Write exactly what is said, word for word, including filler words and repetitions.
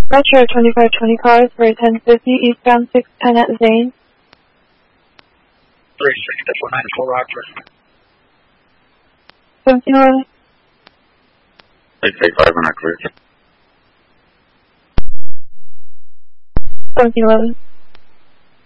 Metro twenty-five twenty cars for ten fifty eastbound six ten at Zane. three six four nine four Roger. seventeen eleven. eight eight five on our clear. seventeen eleven.